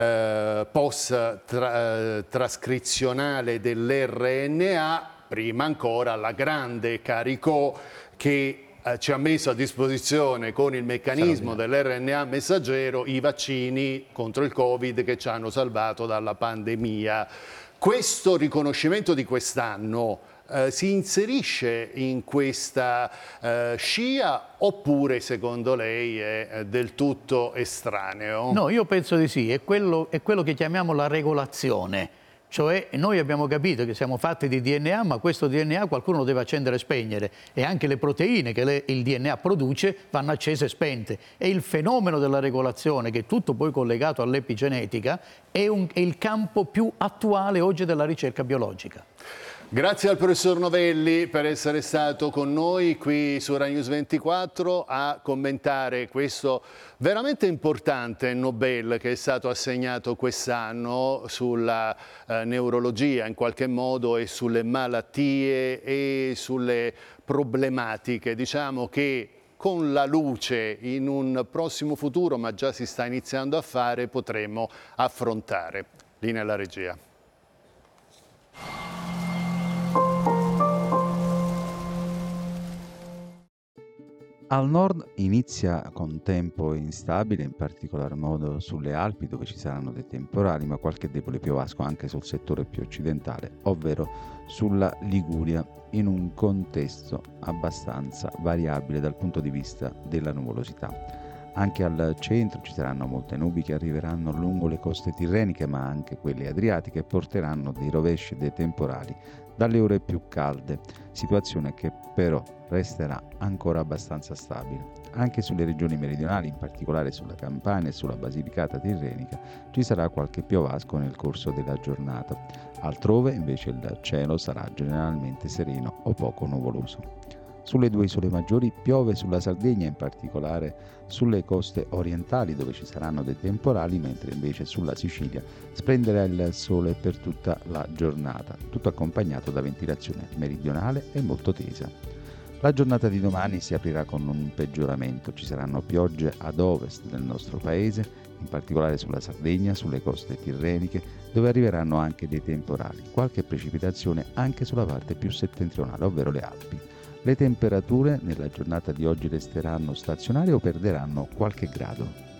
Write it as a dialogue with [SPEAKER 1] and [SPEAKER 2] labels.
[SPEAKER 1] post-trascrizionale dell'RNA, prima ancora la grande Caricò che ci ha messo a disposizione con il meccanismo dell'RNA messaggero i vaccini contro il Covid che ci hanno salvato dalla pandemia. Questo riconoscimento di quest'anno si inserisce in questa scia oppure secondo lei è del tutto estraneo?
[SPEAKER 2] No, io penso di sì, è quello che chiamiamo la regolazione. Cioè noi abbiamo capito che siamo fatti di DNA, ma questo DNA qualcuno lo deve accendere e spegnere e anche le proteine che il DNA produce vanno accese e spente. E il fenomeno della regolazione, che è tutto poi collegato all'epigenetica, è il campo più attuale oggi della ricerca biologica.
[SPEAKER 1] Grazie al professor Novelli per essere stato con noi qui su Rai News 24 a commentare questo veramente importante Nobel che è stato assegnato quest'anno sulla neurologia in qualche modo e sulle malattie e sulle problematiche. Diciamo che con la luce in un prossimo futuro, ma già si sta iniziando a fare, potremo affrontare. Linea alla regia.
[SPEAKER 3] Al nord inizia con tempo instabile, in particolar modo sulle Alpi dove ci saranno dei temporali, ma qualche debole piovasco anche sul settore più occidentale, ovvero sulla Liguria, in un contesto abbastanza variabile dal punto di vista della nuvolosità. Anche al centro ci saranno molte nubi che arriveranno lungo le coste tirreniche, ma anche quelle adriatiche, e porteranno dei rovesci e dei temporali dalle ore più calde, situazione che però resterà ancora abbastanza stabile. Anche sulle regioni meridionali, in particolare sulla Campania e sulla Basilicata tirrenica, ci sarà qualche piovasco nel corso della giornata. Altrove invece il cielo sarà generalmente sereno o poco nuvoloso. Sulle due isole maggiori piove sulla Sardegna, in particolare sulle coste orientali dove ci saranno dei temporali, mentre invece sulla Sicilia splenderà il sole per tutta la giornata, tutto accompagnato da ventilazione meridionale e molto tesa. La giornata di domani si aprirà con un peggioramento, ci saranno piogge ad ovest del nostro paese, in particolare sulla Sardegna, sulle coste tirreniche, dove arriveranno anche dei temporali, qualche precipitazione anche sulla parte più settentrionale, ovvero le Alpi. Le temperature nella giornata di oggi resteranno stazionarie o perderanno qualche grado.